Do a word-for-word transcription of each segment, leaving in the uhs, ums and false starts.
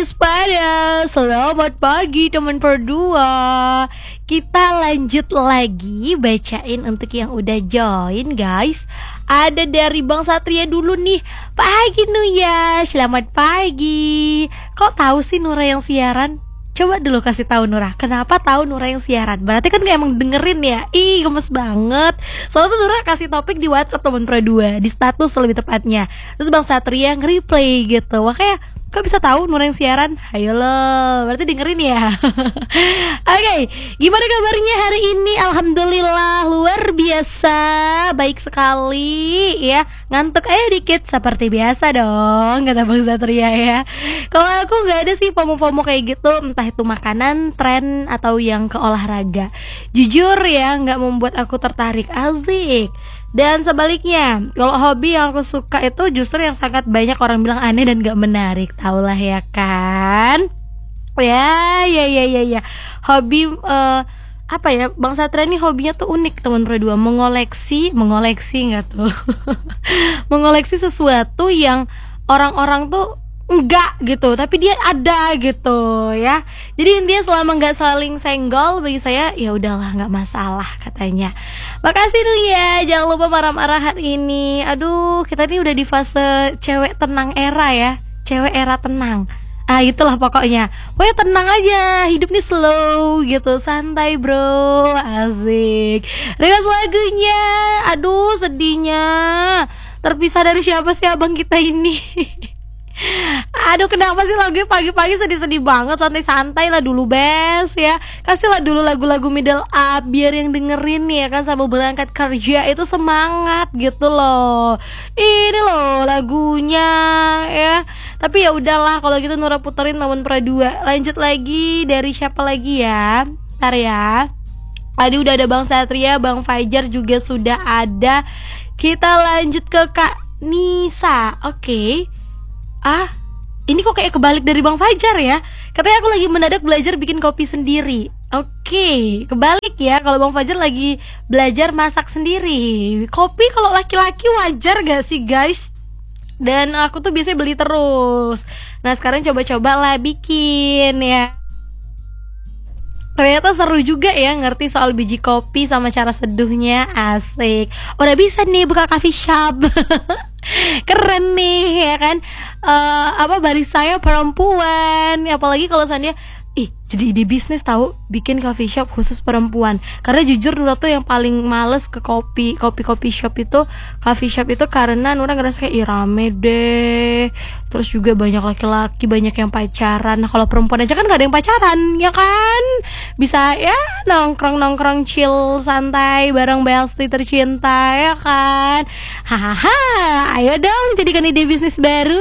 pada, selamat pagi teman berdua. Kita lanjut lagi bacain untuk yang udah join guys. Ada dari Bang Satria dulu nih. Pagi Nuya, selamat pagi. Kok tahu sih Nura yang siaran? Coba dulu kasih tahu Nura, kenapa tahu Nura yang siaran? Berarti kan kayak emang dengerin ya. Ih, gemes banget. Soalnya tuh Nura kasih topik di WhatsApp teman berdua, di status lebih tepatnya. Terus Bang Satria nge-replay gitu. Makanya kok bisa tahu Nura yang siaran? Ayo lo, berarti dengerin ya. Oke, okay, gimana kabarnya hari ini? Alhamdulillah luar biasa, baik sekali ya. Ngantuk aja dikit seperti biasa dong, kata Bang Satria ya. Kalau aku nggak ada sih FOMO-FOMO kayak gitu, entah itu makanan, tren atau yang ke olahraga. Jujur ya, nggak membuat aku tertarik. Asik. Dan sebaliknya, kalau hobi yang aku suka itu justru yang sangat banyak orang bilang aneh dan gak menarik. Taulah ya kan? Ya, ya, ya, ya, ya. Hobi uh, apa ya? Bang Satria ini hobinya tuh unik teman berdua. Mengoleksi, mengoleksi nggak tuh? Mengoleksi sesuatu yang orang-orang tuh enggak gitu, tapi dia ada gitu ya. Jadi intinya selama nggak saling senggol, bagi saya ya udahlah, nggak masalah katanya. Makasih dulu ya, jangan lupa marah-marah hari ini. Aduh, kita ini udah di fase cewek tenang era ya, cewek era tenang. Ah itulah pokoknya. Pokoknya tenang aja, hidup nih slow gitu, santai bro, asik. Request lagunya, aduh sedihnya. Terpisah dari siapa sih abang kita ini? Aduh, kenapa sih lagunya pagi-pagi sedih-sedih banget? Santai-santai lah dulu bes ya. Kasihlah dulu lagu-lagu middle up, biar yang dengerin ya kan sambil berangkat kerja itu semangat gitu loh. Ini loh lagunya ya. Tapi ya udahlah, kalau gitu Nura puterin Namun Pradua. Lanjut lagi, dari siapa lagi ya? Ntar ya. Tadi udah ada Bang Satria, Bang Fajar juga sudah ada. Kita lanjut ke Kak Nisa. Oke okay. Ah, ini kok kayak kebalik dari Bang Fajar ya. Katanya aku lagi mendadak belajar bikin kopi sendiri. Oke, okay, kebalik ya. Kalau Bang Fajar lagi belajar masak sendiri. Kopi kalau laki-laki wajar gak sih guys? Dan aku tuh biasanya beli terus. Nah sekarang coba-coba lah bikin ya. Ternyata seru juga ya ngerti soal biji kopi sama cara seduhnya. Asik. Udah bisa nih buka coffee shop. Keren nih ya kan. uh, Apa barisanya perempuan. Apalagi kalau seandainya ih jadi ide bisnis tahu, bikin coffee shop khusus perempuan. Karena jujur Nura tuh yang paling males ke kopi Kopi kopi shop itu, coffee shop itu karena Nura ngerasa kayak ih rame deh. Terus juga banyak laki-laki, banyak yang pacaran. Nah kalau perempuan aja kan gak ada yang pacaran ya kan. Bisa ya nongkrong-nongkrong chill santai bareng Belsti tercinta ya kan. Hahaha, ayo dong jadikan ide bisnis baru.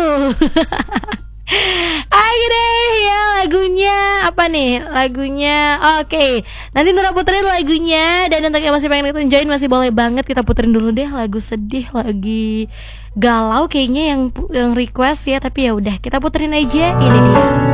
Ayo deh ya lagunya apa nih? Lagunya oke okay. Nanti Nura puterin lagunya. Dan untuk yang masih pengen ikut join masih boleh banget. Kita puterin dulu deh lagu sedih, lagi galau kayaknya yang yang request ya. Tapi ya udah kita puterin aja. Ini dia.